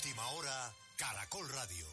Última hora, Caracol Radio.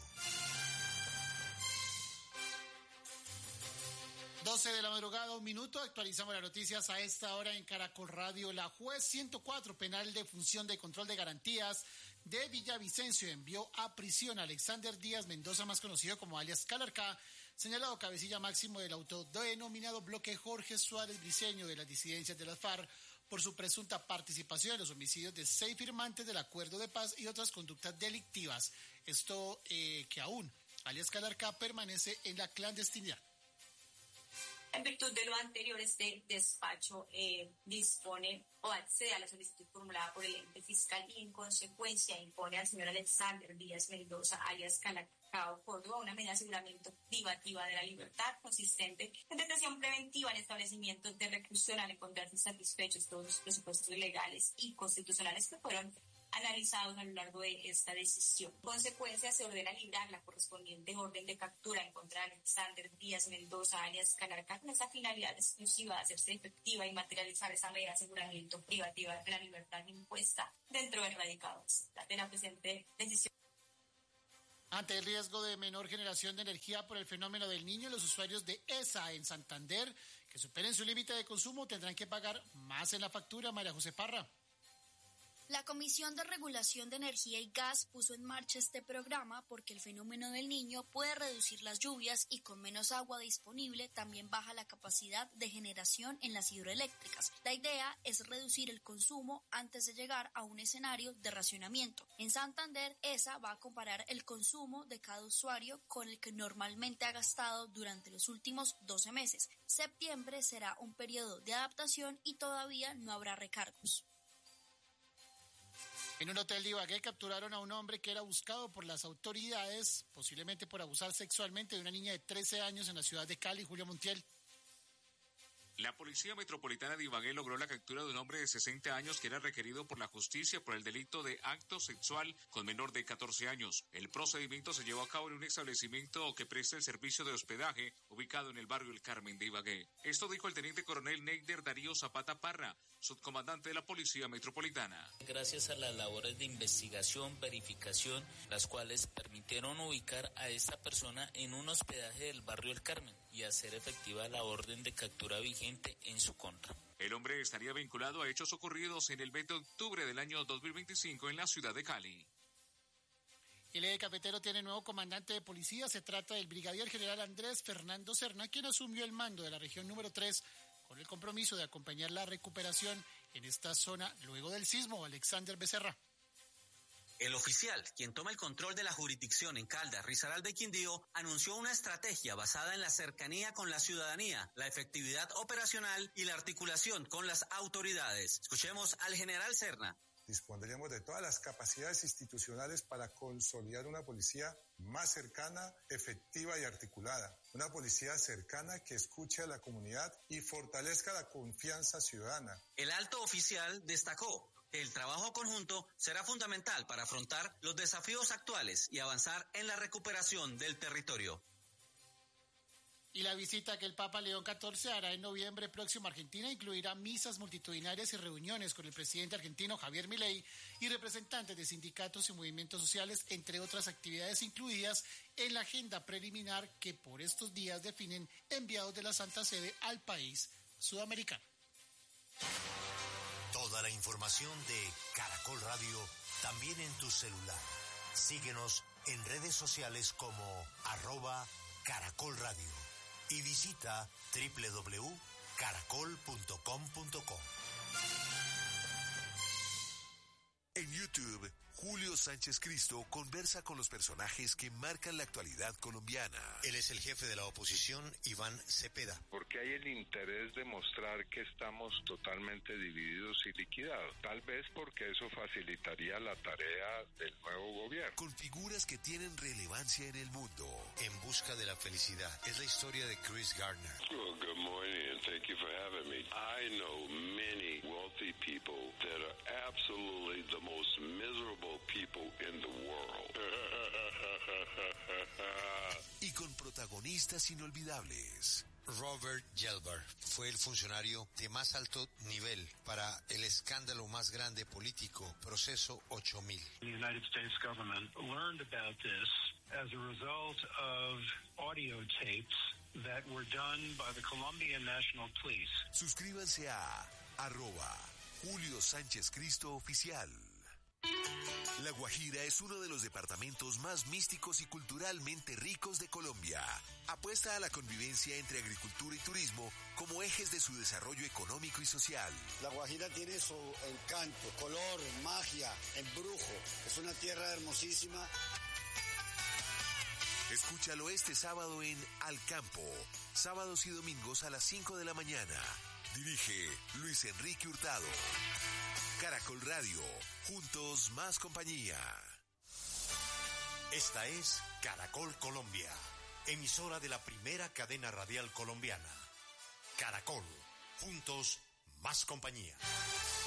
12 de la madrugada, 1 minuto. Actualizamos las noticias a esta hora en Caracol Radio. La juez 104 penal de función de control de garantías de Villavicencio envió a prisión a Alexander Díaz Mendoza, más conocido como alias Calarcá, señalado cabecilla máximo del autodenominado bloque Jorge Suárez Briceño de las disidencias de las FARC, por su presunta participación en los homicidios de 6 firmantes del acuerdo de paz y otras conductas delictivas. Esto que aún alias Calarcá permanece en la clandestinidad. En virtud de lo anterior, este despacho dispone o accede a la solicitud formulada por el ente fiscal y en consecuencia impone al señor Alexander Díaz Mendoza, alias Calacao Córdoba, una medida de aseguramiento privativa de la libertad consistente en detención preventiva en establecimientos de reclusión al encontrarse satisfechos todos los presupuestos legales y constitucionales que fueron analizados a lo largo de esta decisión. En consecuencia, se ordena librar la correspondiente orden de captura en contra de Alexander Díaz Mendoza, alias Calarcá, con esa finalidad exclusiva de hacerse efectiva y materializar esa medida de aseguramiento privativa de la libertad impuesta dentro del radicado de la presente decisión. Ante el riesgo de menor generación de energía por el fenómeno del Niño, los usuarios de ESA en Santander que superen su límite de consumo tendrán que pagar más en la factura. María José Parra. La Comisión de Regulación de Energía y Gas puso en marcha este programa porque el fenómeno del Niño puede reducir las lluvias y con menos agua disponible también baja la capacidad de generación en las hidroeléctricas. La idea es reducir el consumo antes de llegar a un escenario de racionamiento. En Santander, ESA va a comparar el consumo de cada usuario con el que normalmente ha gastado durante los últimos 12 meses. Septiembre será un periodo de adaptación y todavía no habrá recargos. En un hotel de Ibagué capturaron a un hombre que era buscado por las autoridades, posiblemente por abusar sexualmente de una niña de 13 años en la ciudad de Cali. Julio Montiel. La Policía Metropolitana de Ibagué logró la captura de un hombre de 60 años que era requerido por la justicia por el delito de acto sexual con menor de 14 años. El procedimiento se llevó a cabo en un establecimiento que presta el servicio de hospedaje ubicado en el barrio El Carmen de Ibagué. Esto dijo el teniente coronel Neider Darío Zapata Parra, subcomandante de la Policía Metropolitana. Gracias a las labores de investigación, verificación, las cuales permitieron ubicar a esta persona en un hospedaje del barrio El Carmen y hacer efectiva la orden de captura vigente en su contra. El hombre estaría vinculado a hechos ocurridos en el 20 de octubre del año 2025 en la ciudad de Cali. El eje cafetero tiene nuevo comandante de policía. Se trata del brigadier general Andrés Fernando Serna, quien asumió el mando de la región número 3 con el compromiso de acompañar la recuperación en esta zona luego del sismo. Alexander Becerra. El oficial, quien toma el control de la jurisdicción en Caldas, Risaralda y Quindío, anunció una estrategia basada en la cercanía con la ciudadanía, la efectividad operacional y la articulación con las autoridades. Escuchemos al general Serna. Dispondremos de todas las capacidades institucionales para consolidar una policía más cercana, efectiva y articulada. Una policía cercana que escuche a la comunidad y fortalezca la confianza ciudadana. El alto oficial destacó: el trabajo conjunto será fundamental para afrontar los desafíos actuales y avanzar en la recuperación del territorio. Y la visita que el Papa León XIV hará en noviembre próximo a Argentina incluirá misas multitudinarias y reuniones con el presidente argentino Javier Milei y representantes de sindicatos y movimientos sociales, entre otras actividades incluidas en la agenda preliminar que por estos días definen enviados de la Santa Sede al país sudamericano. Toda la información de Caracol Radio también en tu celular. Síguenos en redes sociales como @Caracol Radio y visita www.caracol.com.co. En YouTube, Julio Sánchez Cristo conversa con los personajes que marcan la actualidad colombiana. Él es el jefe de la oposición, Iván Cepeda. Porque hay el interés de mostrar que estamos totalmente divididos y liquidados. Tal vez porque eso facilitaría la tarea del nuevo gobierno. Con figuras que tienen relevancia en el mundo. En busca de la felicidad. Es la historia de Chris Gardner. Well, good morning and thank you for having me. I know many wealthy people that are absolutely the most miserable people in the world. Y con protagonistas inolvidables. Robert Gelber fue el funcionario de más alto nivel para el escándalo más grande político, Proceso 8000. The United States government learned about this as a result of audio tapes that were done by the Colombian National Police. Suscríbanse a @Julio Sánchez Cristo Oficial. La Guajira es uno de los departamentos más místicos y culturalmente ricos de Colombia. Apuesta a la convivencia entre agricultura y turismo como ejes de su desarrollo económico y social. La Guajira tiene su encanto, color, magia, embrujo. Es una tierra hermosísima. Escúchalo este sábado en Al Campo, sábados y domingos a las 5 de la mañana. Dirige Luis Enrique Hurtado. Caracol Radio, juntos más compañía. Esta es Caracol Colombia, emisora de la primera cadena radial colombiana. Caracol, juntos más compañía.